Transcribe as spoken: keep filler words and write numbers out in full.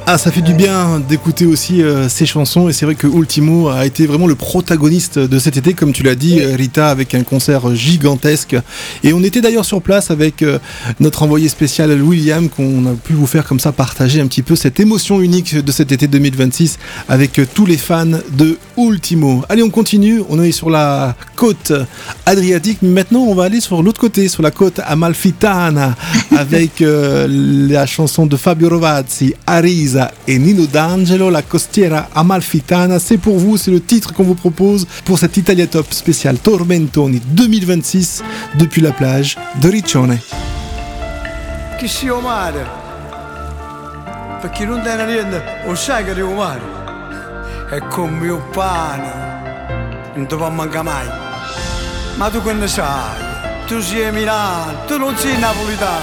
Ah, ça fait du bien d'écouter aussi euh, ces chansons et c'est vrai que Ultimo a été vraiment le protagoniste de cet été, comme tu l'as dit, oui. Rita, avec un concert gigantesque. Et on était d'ailleurs sur place avec euh, notre envoyé spécial William, qu'on a pu vous faire comme ça partager un petit peu cette émotion unique de cet été deux mille vingt-six avec euh, tous les fans de Ultimo. Allez, on continue, on est sur la côte adriatique, mais maintenant on va aller sur l'autre côté, sur la côte amalfitana, avec euh, la chanson de Fabio Rovazzi, Arisa et Nino D'Angelo, la costiera amalfitana. C'est pour vous, c'est le titre qu'on vous propose pour cette Italia Top spéciale Tormentoni deux mille vingt-six depuis la plage de Riccione. Chi sia o mare, per chi non tiene niente, o sai che devo mare, è come un pane, non ti può mancare mai. Ma tu che ne sai? Tu sei Milano, tu non sei napolitano.